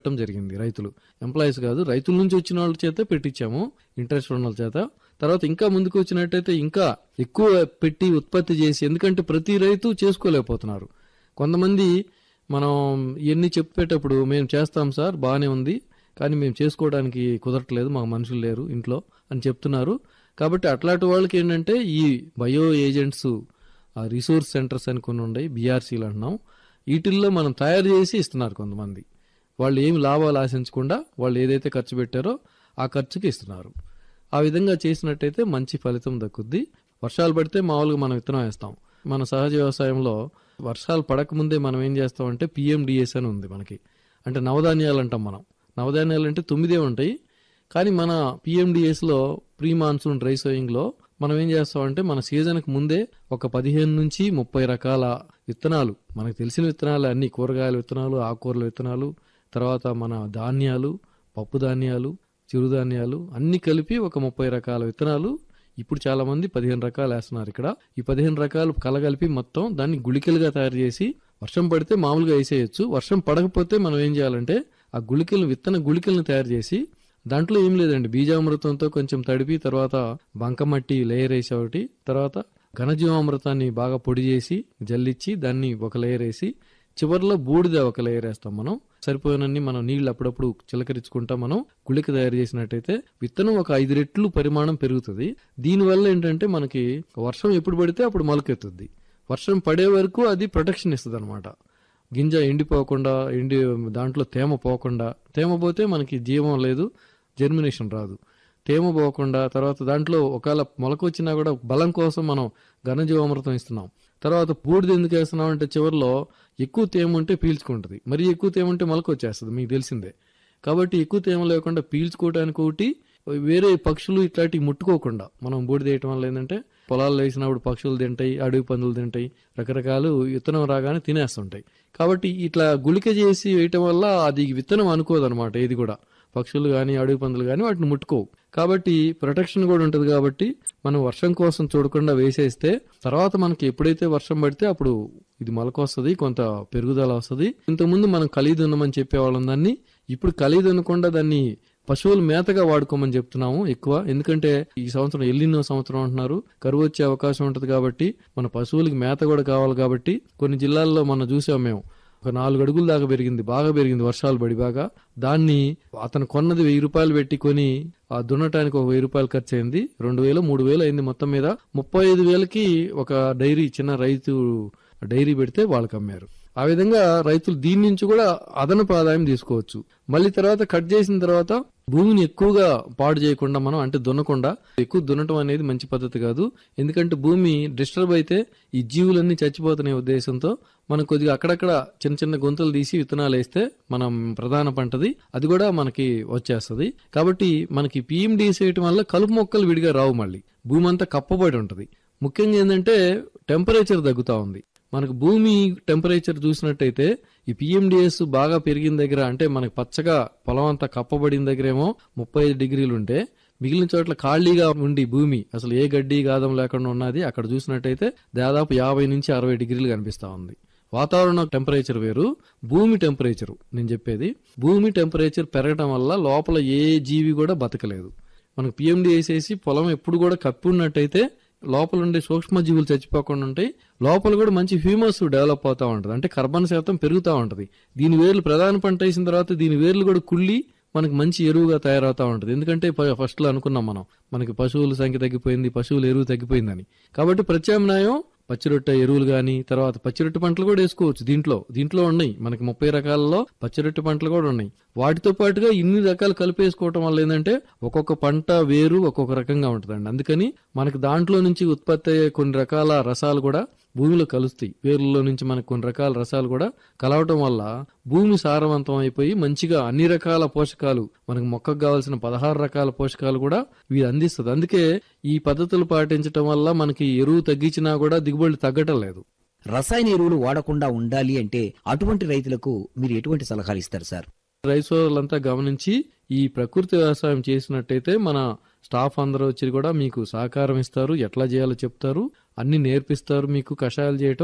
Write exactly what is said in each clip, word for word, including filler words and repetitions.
పెట్టడం జరిగింది. రైతులు ఎంప్లాయీస్ కాదు, రైతుల నుంచి వచ్చిన వాళ్ళ చేత పెట్టించాము, ఇంట్రెస్ట్ ఉన్న వాళ్ళ చేత. తర్వాత ఇంకా ముందుకు వచ్చినట్టయితే ఇంకా ఎక్కువ పెట్టి ఉత్పత్తి చేసి, ఎందుకంటే ప్రతి రైతు చేసుకోలేకపోతున్నారు. కొంతమంది మనం ఇవన్నీ చెప్పేటప్పుడు మేము చేస్తాం సార్ బాగానే ఉంది, కానీ మేము చేసుకోవడానికి కుదరట్లేదు, మాకు మనుషులు లేరు ఇంట్లో అని చెప్తున్నారు. కాబట్టి అట్లాంటి వాళ్ళకి ఏంటంటే ఈ బయో ఏజెంట్స్ రిసోర్స్ సెంటర్స్ అని కొన్ని ఉన్నాయి, బీఆర్సీలు అంటున్నాం, వీటిల్లో మనం తయారు చేసి ఇస్తున్నారు కొంతమంది. వాళ్ళు ఏమి లాభాలు ఆశించకుండా వాళ్ళు ఏదైతే ఖర్చు పెట్టారో ఆ ఖర్చుకి ఇస్తున్నారు. ఆ విధంగా చేసినట్టయితే మంచి ఫలితం దక్కుద్ది. వర్షాలు పడితే మామూలుగా మనం విత్తనం వేస్తాం. మన సహజ వ్యవసాయంలో వర్షాలు పడకముందే మనం ఏం చేస్తామంటే పిఎండిఎస్ అని ఉంది మనకి, అంటే నవధాన్యాలు అంటాం మనం. నవధాన్యాలు అంటే తొమ్మిదే ఉంటాయి, కానీ మన పిఎండిఎస్లో ప్రీ మాన్సూన్ డ్రై సోయింగ్లో మనం ఏం చేస్తామంటే మన సీజన్కి ముందే ఒక పదిహేను నుంచి ముప్పై రకాల విత్తనాలు, మనకు తెలిసిన విత్తనాలు అన్ని, కూరగాయల విత్తనాలు, ఆకుకూరల విత్తనాలు, తర్వాత మన ధాన్యాలు, పప్పు ధాన్యాలు, చిరుధాన్యాలు అన్ని కలిపి ఒక ముప్పై రకాల విత్తనాలు ఇప్పుడు చాలా మంది పదిహేను రకాలు వేస్తున్నారు ఇక్కడ. ఈ పదిహేను రకాలు కలగలిపి మొత్తం దాన్ని గుళికలుగా తయారు చేసి వర్షం పడితే మామూలుగా వేసేయచ్చు. వర్షం పడకపోతే మనం ఏం చేయాలంటే ఆ గుళికలను, విత్తన గుళికలను తయారు చేసి దాంట్లో ఏం లేదండి, బీజామృతంతో కొంచెం తడిపి, తర్వాత బంకమట్టి లేయర్ వేసి ఒకటి, తర్వాత ఘనజీవామృతాన్ని బాగా పొడి చేసి జల్లిచ్చి దాన్ని ఒక లేయర్ వేసి, చివరిలో బూడిద ఒక లేయర్ వేస్తాం మనం. సరిపోయినన్ని మనం నీళ్లు అప్పుడప్పుడు చిలకరించుకుంటా మనం గుళిక తయారు చేసినట్టయితే విత్తనం ఒక ఐదు రెట్లు పరిమాణం పెరుగుతుంది. దీనివల్ల ఏంటంటే మనకి వర్షం ఎప్పుడు పడితే అప్పుడు మొలకెత్తుద్ది. వర్షం పడే వరకు అది ప్రొటెక్షన్ ఇస్తుంది అనమాట. గింజ ఎండిపోకుండా, ఎండి దాంట్లో తేమ పోకుండా, తేమ పోతే మనకి జీవం లేదు, జర్మినేషన్ రాదు. తేమ పోకుండా, తర్వాత దాంట్లో ఒకవేళ మొలక వచ్చినా కూడా బలం కోసం మనం ఘనజీవామృతం ఇస్తున్నాం. తర్వాత బూడిద ఎందుకు వేస్తున్నాం అంటే చివరిలో ఎక్కువ తేమ ఉంటే పీల్చుకుంటుంది, మరి ఎక్కువ తేమ ఉంటే మొలక వచ్చేస్తుంది, మీకు తెలిసిందే. కాబట్టి ఎక్కువ తేమ లేకుండా పీల్చుకోవడానికి ఒకటి, వేరే పక్షులు ఇట్లాంటివి ముట్టుకోకుండా మనం బూడిద వేయటం వల్ల ఏంటంటే పొలాల్లో వేసినప్పుడు పక్షులు తింటాయి, అడవి పందులు తింటాయి, రకరకాలు విత్తనం రాగానే తినేస్తుంటాయి. కాబట్టి ఇట్లా గుళిక చేసి వేయటం వల్ల అది విత్తనం అనుకోదనమాట, ఏది కూడా పక్షులు కానీ అడవి పందులు కానీ వాటిని ముట్టుకోవు. కాబట్టి ప్రొటెక్షన్ కూడా ఉంటుంది. కాబట్టి మనం వర్షం కోసం చూడకుండా వేసేస్తే తర్వాత మనకి ఎప్పుడైతే వర్షం పడితే అప్పుడు ఇది మొలక వస్తుంది, కొంత పెరుగుదల వస్తుంది. ఇంతకుముందు మనం ఖలీదు ఉన్నామని చెప్పేవాళ్ళం దాన్ని, ఇప్పుడు ఖలీదు అనకుండా దాన్ని పశువుల మేతగా వాడుకోమని చెప్తున్నాము ఎక్కువ. ఎందుకంటే ఈ సంవత్సరం ఎల్లినో సంవత్సరం అంటున్నారు, కరువు వచ్చే అవకాశం ఉంటుంది. కాబట్టి మన పశువులకి మేత కూడా కావాలి. కాబట్టి కొన్ని జిల్లాల్లో మనం చూసాం మేము, ఒక నాలుగు అడుగుల దాకా పెరిగింది, బాగా పెరిగింది వర్షాలు పడి బాగా. దాన్ని అతను కొన్నది వెయ్యి రూపాయలు పెట్టి కొని ఆ దున్నటానికి ఒక వెయ్యి రూపాయలు ఖర్చు అయింది, రెండు వేలు మూడు వేలు అయింది. మొత్తం మీద ముప్పై ఐదు వేలకి ఒక డైరీ, చిన్న రైతు డైరీ పెడితే వాళ్ళకి అమ్మారు. ఆ విధంగా రైతులు దీని నుంచి కూడా అదనపు ఆదాయం తీసుకోవచ్చు. మళ్ళీ తర్వాత కట్ చేసిన తర్వాత భూమిని ఎక్కువగా పాడు చేయకుండా మనం, అంటే దున్నకుండా, ఎక్కువ దున్నటం అనేది మంచి పద్ధతి కాదు. ఎందుకంటే భూమి డిస్టర్బ్ అయితే ఈ జీవులన్నీ చచ్చిపోతున్న ఉద్దేశంతో మనం కొద్దిగా అక్కడక్కడ చిన్న చిన్న గుంతలు తీసి విత్తనాలు వేస్తే మనం ప్రధాన పంటది అది కూడా మనకి వచ్చేస్తుంది. కాబట్టి మనకి పిఎండిఎస్ వేయటం వల్ల కలుపు మొక్కలు విడిగా రావు, మళ్ళీ భూమి అంతా కప్పబడి ఉంటది. ముఖ్యంగా ఏంటంటే టెంపరేచర్ తగ్గుతా ఉంది. మనకు భూమి టెంపరేచర్ చూసినట్టయితే ఈ పిఎండిఎస్ బాగా పెరిగిన దగ్గర, అంటే మనకి పచ్చగా పొలం అంతా కప్పబడిన దగ్గరేమో ముప్పై ఐదు డిగ్రీలు ఉంటే, మిగిలిన చోట్ల ఖాళీగా ఉండి భూమి అసలు ఏ గడ్డి గాదం లేకుండా ఉన్నది అక్కడ చూసినట్టయితే దాదాపు యాభై నుంచి అరవై డిగ్రీలు కనిపిస్తా ఉంది. వాతావరణ టెంపరేచర్ వేరు, భూమి టెంపరేచర్ నేను చెప్పేది. భూమి టెంపరేచర్ పెరగడం వల్ల లోపల ఏ జీవి కూడా బతకలేదు. మనకు పిఎండిఎస్ వేసి పొలం ఎప్పుడు కూడా కప్పి ఉన్నట్టయితే లోపల ఉండే సూక్ష్మ జీవులు చచ్చిపోకుండా ఉంటాయి, లోపల కూడా మంచి హ్యూమస్ డెవలప్ అవుతా ఉంటది, అంటే కర్బన శాతం పెరుగుతూ ఉంటది. దీని వేర్లు ప్రధాన పంట వేసిన తర్వాత దీని వేర్లు కూడా కుళ్ళి మనకి మంచి ఎరువుగా తయారవుతా ఉంటది. ఎందుకంటే ఫస్ట్ లో అనుకున్నాం మనం, మనకి పశువుల సంఖ్య తగ్గిపోయింది, పశువుల ఎరువు తగ్గిపోయిందని. కాబట్టి ప్రత్యామ్నాయం పచ్చిరొట్టె ఎరువులు గాని, తర్వాత పచ్చిరొట్టె పంటలు కూడా వేసుకోవచ్చు. దీంట్లో దీంట్లో ఉన్నాయి మనకి ముప్పై రకాలలో పచ్చిరొట్టె పంటలు కూడా ఉన్నాయి. వాటితో పాటుగా ఇన్ని రకాలు కలిపేసుకోవటం వల్ల ఏంటంటే ఒక్కొక్క పంట వేరు ఒక్కొక్క రకంగా ఉంటుందండి. అందుకని మనకి దాంట్లో నుంచి ఉత్పత్తి అయ్యే కొన్ని రకాల రసాలు కూడా భూమిలో కలుస్తాయి. వేర్లలో నుంచి మనకు కొన్ని రకాల రసాలు కూడా కలవటం వల్ల భూమి సారవంతం అయిపోయి మంచిగా అన్ని రకాల పోషకాలు, మనకు మొక్కకు కావాల్సిన పదహారు రకాల పోషకాలు కూడా వీరు అందిస్తుంది. అందుకే ఈ పద్ధతులు పాటించడం వల్ల మనకి ఎరువు తగ్గించినా కూడా దిగుబడి తగ్గటం లేదు. రసాయన ఎరువులు వాడకుండా ఉండాలి అంటే అటువంటి రైతులకు మీరు ఎటువంటి సలహాలు ఇస్తారు సార్? రైతు సోదరులంతా గమనించి ఈ ప్రకృతి వ్యవసాయం చేసినట్టయితే మన స్టాఫ్ అందరూ వచ్చి కూడా మీకు సహకారం ఇస్తారు, ఎట్లా చేయాలో చెప్తారు, అన్ని నేర్పిస్తారు. మీకు కషాయాలు చేయటం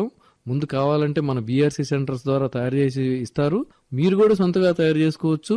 ముందు కావాలంటే మన బీఆర్సీ సెంటర్స్ ద్వారా తయారు చేసి ఇస్తారు. మీరు కూడా సొంతగా తయారు చేసుకోవచ్చు.